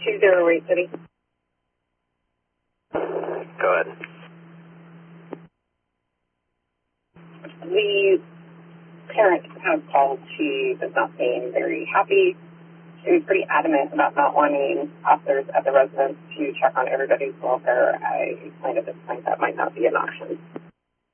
208 City. Go ahead. The parent has called. She does not seem very happy. She was pretty adamant about not wanting officers at the residence to check on everybody's welfare. I explained at this point that might not be an option.